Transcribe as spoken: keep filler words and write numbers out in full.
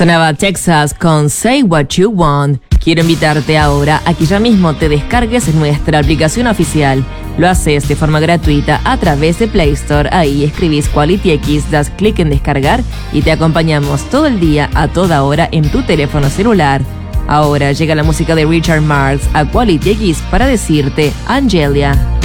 Sonaba Texas con Say What You Want. Quiero invitarte ahora a que ya mismo te descargues nuestra aplicación oficial. Lo haces de forma gratuita a través de Play Store. Ahí escribís Quality X, das clic en descargar y te acompañamos todo el día a toda hora en tu teléfono celular. Ahora llega la música de Richard Marx a Quality X para decirte Angelia.